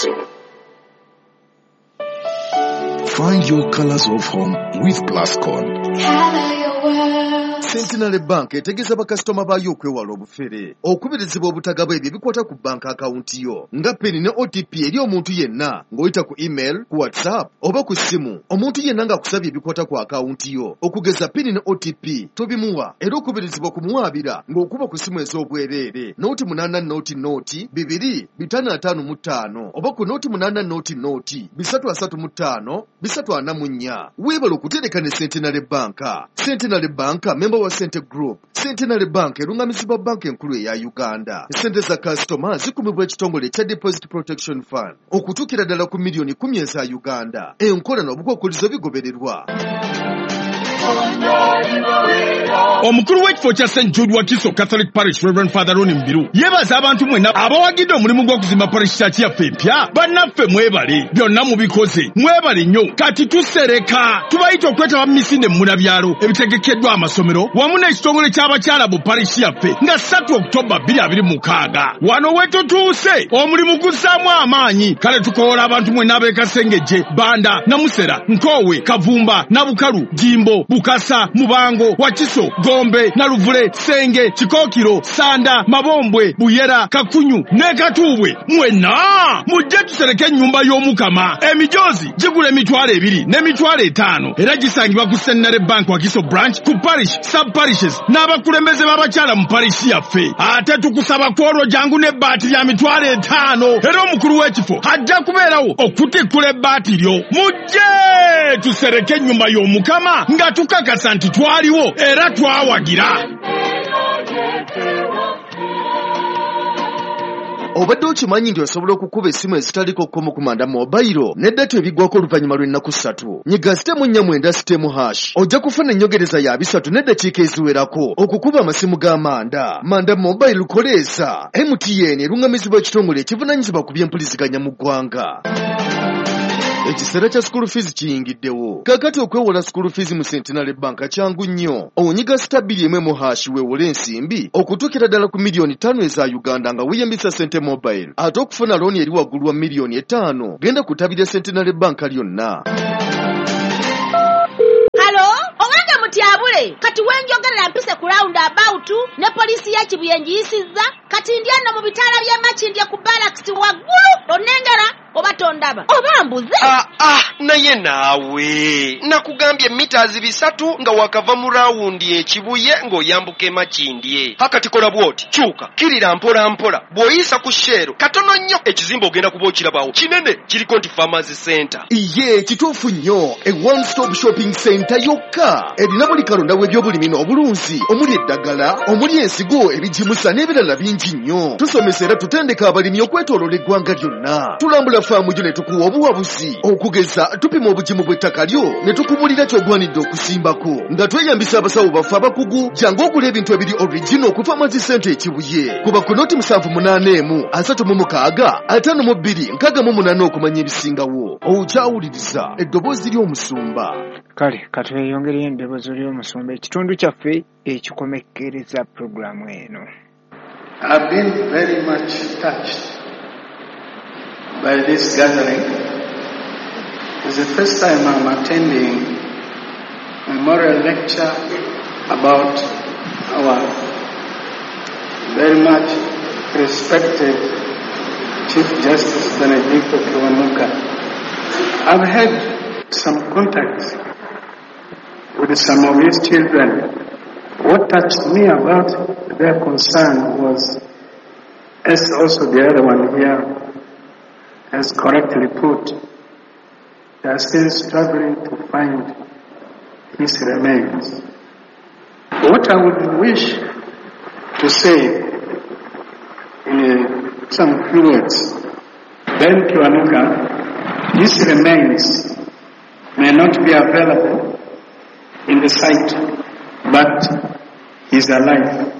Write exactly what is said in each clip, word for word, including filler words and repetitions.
Find your colors of home with Plascon. Color your world. Centenary Bank etegeza bakasitoma bayo okwewala obufere okubirizibwa obutagaba ebyo bikwata ku bank account yo nga peni ne O T P eri omuntu yenna ng'oyita ku email, ku WhatsApp oba ku simu. Omuntu yenna ng'akusabye ebikwata ku account yo okugeza peni ne O T P tobimuwa era okubirizibwa kumuwabira ng'okuba ku simu ez'obwereere noti munana noti noti bibiri bitano ataano mu ttaano oba ku noti munana noti noti bisatu asatu mu ttaano bisatu ana mu nnya. Weebala okutereka ne Centenary Bank. Centenary Bank member wa Cente Group. Centenary Bank erungamizibwa bank enkulu eya Uganda. Sente za customer zikumibwa ekitongole kya Deposit Protection Fund okutuukira ddala ku miliyoni kumi eza Uganda. Enkola n'obukwakkulizo bigobererwa. Omukulu w'ekifo kya Saint Jude Wakiso Catholic Parish Reverend Father Ronnie Mbiru yebaza abantu mwenna abawagidde omulimu gw'okuzimba parish church yaffe empya. Bannaffe mwebale byonna mubikoze mwebale nnyo. Kati tusereka tubayita okwetaba mu misinde mu munabyalo ebitegekeddwa amasomero wamu n'ekitongole ky'abakyala bu parish yaffe nga ssatu Oktoba bbiri abiri mu mukaaga. Wano we tutuuse omulimu guzzaamu amaanyi. Kale tukoola abantu mwenna ab'e Kasengejje, Banda, Namusera, Nkowe, Kavumba, Nabukalu, Jimbo, Bukasa, Mubango, Wakiso, Gombe, Naluvule, Senge, Kikookiro, Sanda, Mabombwe, Buyera, Kakunyu ne Katuubwe. Mwenna mujje tusereke ennyumba y'Omukama. Emijoozi gigula emitwalo ebiri n'emitwalo etaano era gisangibwa ku Centenary Bank Wakiso branch ku parish sub parishes n'abakulembeze b'abakyala mu parish yaffe. Ate tukusaba kwolwo jangu n'ebbaati lya mitwalo etaano era omukulu w'ekifo ajja kubeerawo okutikkula ebbaati lyo. Mujje tusereke ennyumba y'Omukama nga tukakasa nti twaliwo era twawagira. Obadde okimanyi nti osobola okukuba essimu ezitaliko kkomo ku manda mobile n'eddata ebigwako oluvannyuma lw'ennaku ssatu. Nyiga sitemu nnya mwenda sitemu hash ojja kufuna ennyongereza ya bisatu n'eddakiika eziwerako okukuba amasimu g'amanda. Manda mobile lukoleeza M T N erungamizibwa ekitongole ekivunaanyizibwa ku by'empuliziganya mu ggwanga. Ekiseera kya school fees kiyingiddewo. Kakati okwewola school fees mu Centenary Bank kyangu nnyo. Onyiga sita bbiri emu emu hash weewole ensimbi okutuukira ddala ku miliyoni ttaano eza Uganda nga weeyambisa Sente Mobile. Ate okufuna looni eri waggulu wa miliyoni etaano genda ku ttabi lya Centenary Bank lyonna. Halo, owange mutyabule. Kati wenjogerera mpise ku round about ne poliisi ya Kibuyenji yisizza. Kati ndi anno mu bitaala bya Makindye ku barracks waggulu onengera oba tondaba oba mbuze. Ah ah naye naawe nakugambye mitaazi bisatu nga wakava mu rawundi ekibuye ng'oyambuka Makindye. Hakati kola bwoti kyuka kirira mpola mpola bw'oyisa ku shero katono nnyo ekizimba ogenda kuba okirabawo kinene kiriko nti Farmers Center. Iye kituufu nnyo e one stop shopping center yokka erina buli kalonda w'ebyobulimi n'obulunzi omuli eddagala omuli ensigo ebijimusa n'ebirala bingi nnyo. Tusomesa era tutendeka abalimi okwetooloola eggwanga lyonna. Tulambula faamu gyo ne tukuwa obuwabuzi okugeza tupima obugimu bw'ettaka lyo ne tukubulira ky'ogwanidde okusimbako nga tweyambisa abasawo baffe abakugu. Jangu ogula ebintu ebiri original ku Farmers Center ekibuye kuba ku noti musanvu munaana emu asatu mu mukaaga ataano mu bbiri nkaaga mu munaana okumanya ebisingawo. Okyawuliriza eddoboozi ly'omusumba. Kale katweyongereyo eddoboozi ly'omusumba ekitundu kyaffe ekikomekkereza puroguramu eno. I've been very much touched by this gathering. It's the first time I'm attending a memorial lecture about our very much respected Chief Justice Benedicto Kiwanuka. I've had some contacts with some of his children. What touched me about their concern was, as also the other one here has correctly put, they are still struggling to find his remains. What I would wish to say in some few words, Ben Kiwanuka, his remains may not be available in the site, but he's alive.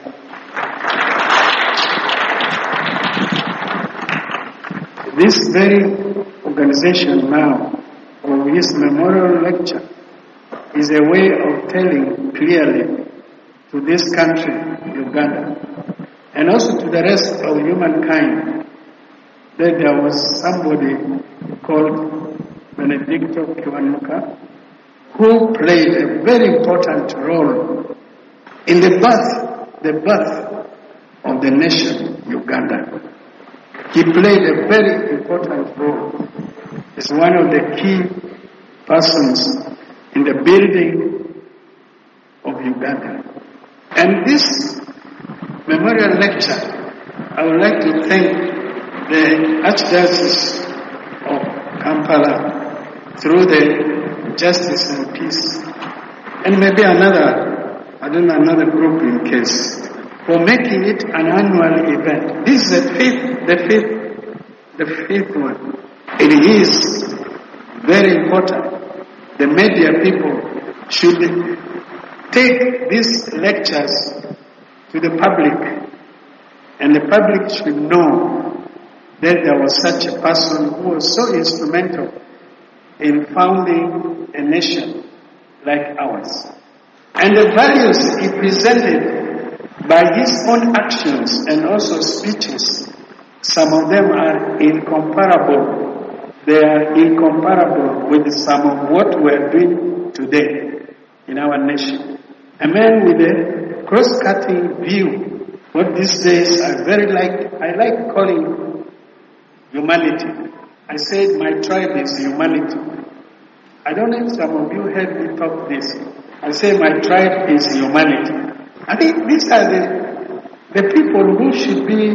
This very organization now, of his memorial lecture, is a way of telling clearly to this country, Uganda, and also to the rest of humankind, that there was somebody called Benedicto Kiwanuka who played a very important role in the birth, the birth of the nation Uganda. He played a very important role. He's one of the key persons in the building of Uganda. And this memorial lecture, I would like to thank the Archdiocese of Kampala through the Justice and Peace, and maybe another, I don't know, another group in case, for making it an annual event. This is the fifth, the fifth, the fifth one. It is very important. The media people should take these lectures to the public, and the public should know that there was such a person who was so instrumental in founding a nation like ours. And the values he presented by his own actions and also speeches, some of them are incomparable. They are incomparable with some of what we are doing today in our nation. A man with a cross-cutting view, what these days I very like, I like calling humanity. I said my tribe is humanity. I don't know if some of you heard me talk this. I say my tribe is humanity. I think these are the, the people who should be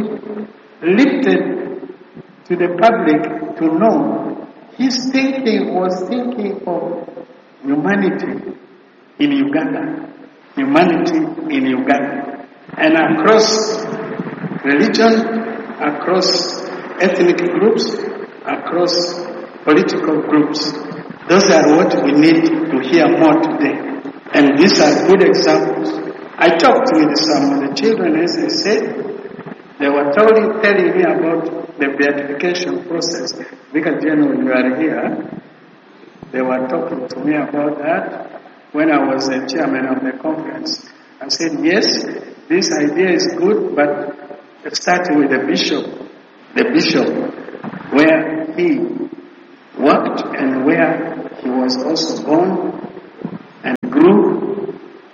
lifted to the public to know his thinking was thinking of humanity in Uganda. Humanity in Uganda. And across religion, across ethnic groups, across political groups. Those are what we need to hear more today. And these are good examples. I talked with some of the children, as I said. They were telling, telling me about the beatification process. Because then when you are here, they were talking to me about that when I was the chairman of the conference. I said, yes, this idea is good, but starting with the bishop, the bishop, where he worked and where he was also born and grew,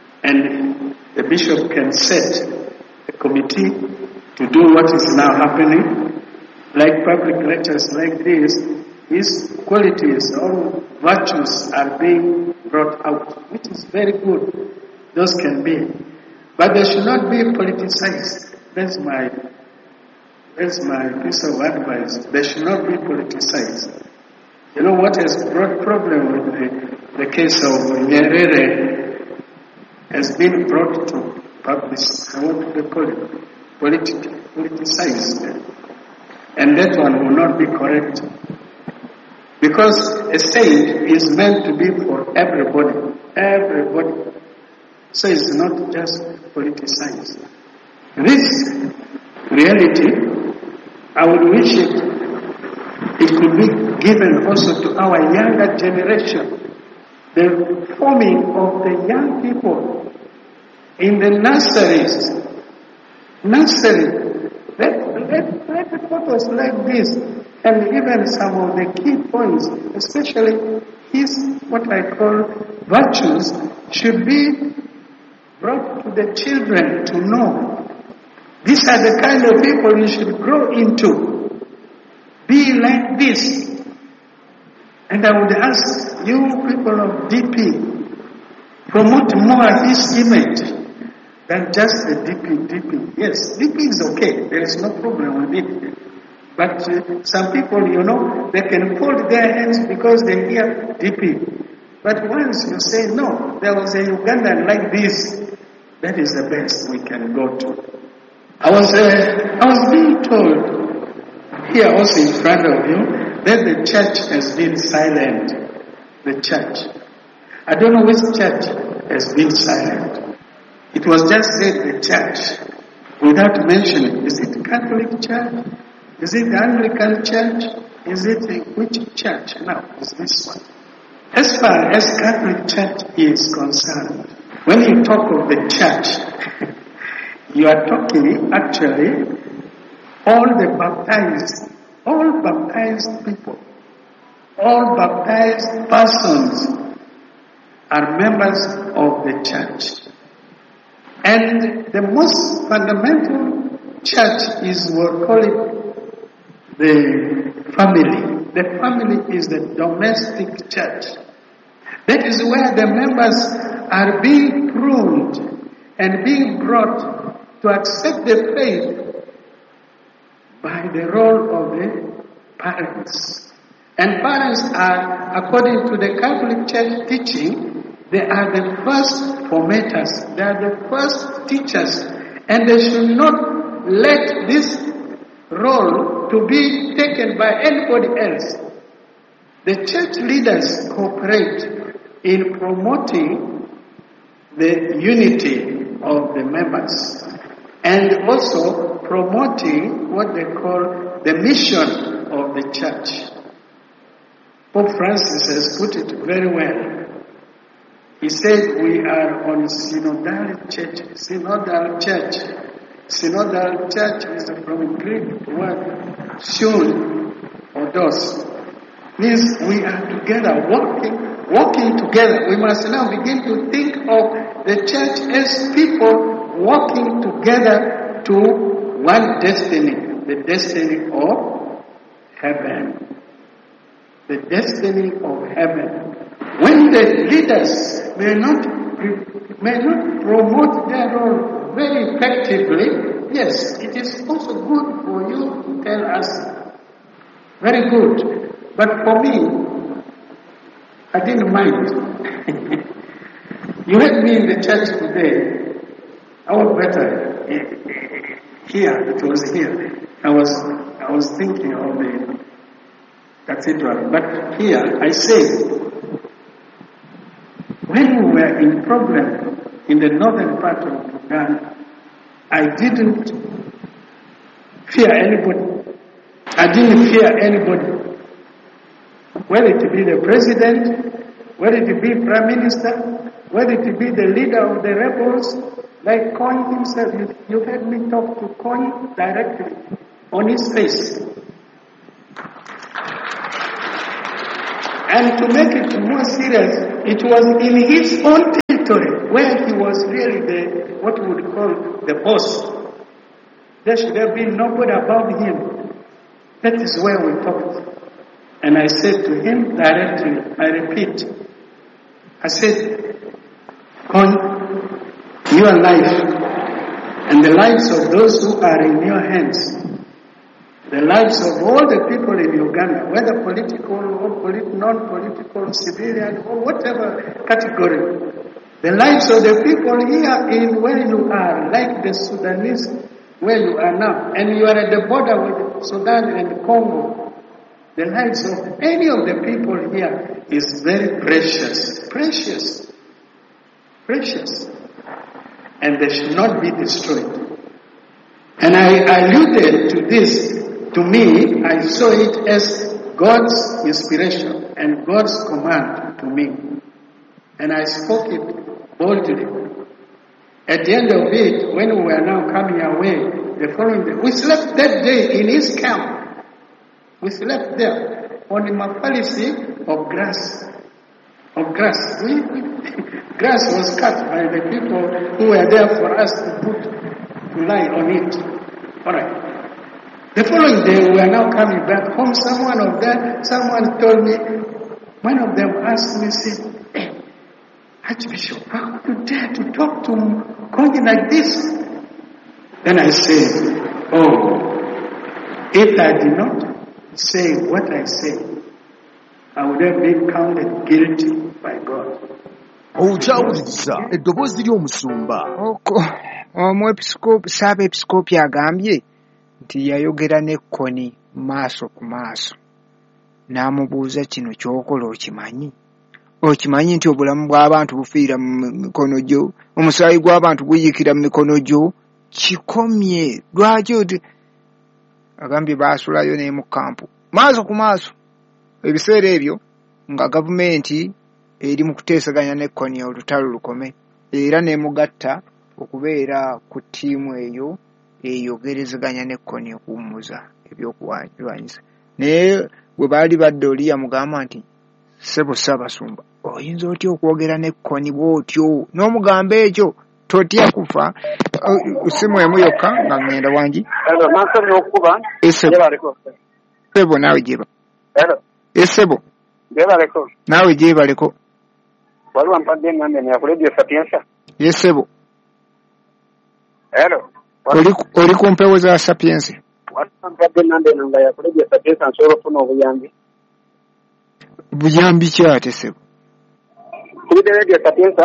and the bishop can set a committee to do what is now happening. Like public lectures like this, his qualities or virtues are being brought out, which is very good. Those can be. But they should not be politicized. That's my, that's my piece of advice. They should not be politicized. You know what has brought problem with the, the case of Nyerere has been brought to public, what do they call it? Politi- politicized. And that one will not be correct. Because a state is meant to be for everybody. Everybody. So it's not just politicized. This reality, I would wish it, it could be given also to our younger generation. The forming of the young people in the nurseries. Nursery. Let, let, let the photos like this, and even some of the key points, especially his, what I call virtues, should be brought to the children to know. These are the kind of people you should grow into. Be like this. And I would ask you people of D P, promote more his image than just the D P, D P. Yes, D P is okay. There is no problem with it. But uh, some people, you know, they can fold their hands because they hear D P. But once you say, no, there was a Ugandan like this, that is the best we can go to. I was, uh, I was being told, here also in front of you, that the church has been silent. The church. I don't know which church has been silent. It was just said the church, without mentioning, is it Catholic church? Is it Anglican church? Is it a, which church? No, it's this one. As far as Catholic church is concerned, when you talk of the church, you are talking actually all the baptized all baptized people, all baptized persons are members of the church. And the most fundamental church is what we call it the family. The family is the domestic church. That is where the members are being pruned and being brought to accept the faith by the role of the parents. And parents are, according to the Catholic Church teaching, they are the first formators, they are the first teachers, and they should not let this role to be taken by anybody else. The church leaders cooperate in promoting the unity of the members and also promoting what they call the mission of the church. Pope Francis has put it very well. He said we are on synodal church. Synodal church. Synodal church is from Greek word syn or dos. Means we are together, walking, walking together. We must now begin to think of the church as people walking together to one destiny, the destiny of heaven. The destiny of heaven. When the leaders may not may not promote their role very effectively, yes, it is also good for you to tell us. Very good. But for me, I didn't mind. You had me in the church today. I was better here. It was here. I was I was thinking of the cathedral. But here I say, when we were in problem in the northern part of Uganda, I didn't fear anybody. I didn't fear anybody. Whether it be the president, whether it be prime minister, whether it be the leader of the rebels, like Kony himself, you, you heard me talk to Kony directly on his face. And to make it more serious, it was in his own territory where he was really the, what we would call the boss. There should have been nobody above him. That is where we talked. And I said to him directly, I repeat, I said, on your life and the lives of those who are in your hands, the lives of all the people in Uganda, whether political or polit- non-political, civilian or whatever category, the lives of the people here in where you are, like the Sudanese where you are now, and you are at the border with Sudan and Congo, the lives of any of the people here is very precious. Precious. Precious. And they should not be destroyed. And I alluded to this. To me, I saw it as God's inspiration and God's command to me. And I spoke it boldly. At the end of it, when we were now coming away, the following day, we slept that day in his camp. We slept there on the mafalisi of grass. Of grass. We, we, grass was cut by the people who were there for us to put, to lie on it. Alright. The following day, we are now coming back home. Someone of them, someone told me, one of them asked me, said, hey, Archbishop, how could you dare to talk to Kony like this? Then I said, oh, if I did not say what I say, I would have been counted guilty by God. Okyawuliriza eddoboozi ly'omusumba. Oko omwepiskopi saabepiskopi agambye nti yayogera ne Kony maaso ku maaso n'amubuuza kino ky'okola okimanyi? Okimanyi nti obulamu bw'abantu bufiira mu mikono gyo, omusaayi gw'abantu guyikira mu mikono gyo? Kikomye. Lwaki oti? Agambye baasulayo ne mu kampu maaso ku maaso. Ebiseera ebyo nga gavumenti eri mu kuteesaganya ne Kony olutalo lukome era n'emugatta okubeera ku ttiimu eyo eyogerezaganya ne Kony okuwummuza ebyokulwanyisa. naye bwe baali badde oli yamugamba nti ssebo Ssaabasumba oyinza otya okwogera n'ekkoni bw'otyo n'omugamba ekyo totya kufa. Simu emu yokka nga ŋŋenda wangi. Essebo naawe gyeba. Essebo naawe gyebaleko. Waliwo ampadde enganda ne yakuledio Sapienza. Yessebo. Hello. Oli oli ku mpewo za Sapienza. Waliwo ampadde enganda nga yakuledio Sapienza nsobola okufuna obuyambi. Buyambi ki ate Ssebo? Kulidde radio Sapienza.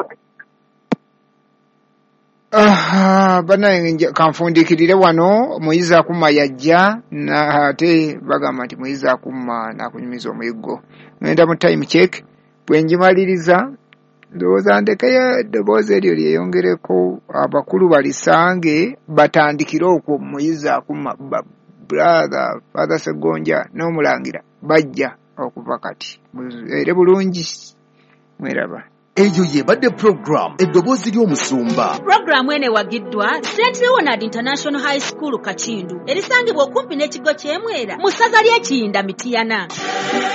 Ah, bana kanfundikirire wano Moyizi Akumma yajja na ate bagamba nti Moyizi Akumma nakunyumiza omuyiggo. Ngenda mu time check bwe njimaliriza ndowooza ndekayo eddoboozi eryo lyeyongereko abakulu balisange batandikire okwo Moyizi Akumma brother Father Ssegonja n'omulangira bajja okuva kati ere bulungi mweraba. Eyo yebadde program eddoboozi ly'omusumba. Programu ene wagiddwa Saint Leonard International High School Kakindu erisangibwa okumpi n'ekigo ky'Emwera mu ssaza ly'Ekiyinda Mityana.